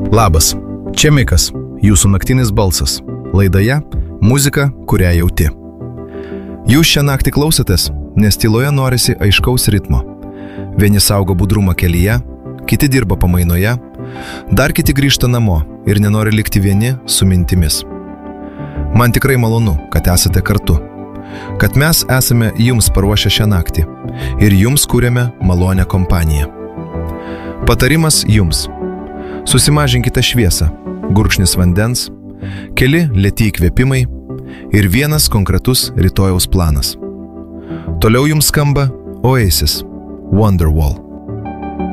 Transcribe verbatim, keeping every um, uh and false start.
Labas, čia Mikas, jūsų naktinis balsas. Laidoje muzika, kurią jauti. Jūs šią naktį klausotės, nes tyloje norisi aiškaus ritmo. Vieni saugo budrumą kelyje, kiti dirba pamainoje, dar kiti grįžta namo ir nenori likti vieni su mintimis. Man tikrai malonu, kad esate kartu, kad mes esame jums paruošę šią naktį ir jums kūrėme malonę kompaniją. Patarimas jums. Susimažinkite šviesą, gurkšnis vandens, keli lėti įkvėpimai ir vienas konkretus rytojaus planas. Toliau jums skamba Oasis, Wonderwall.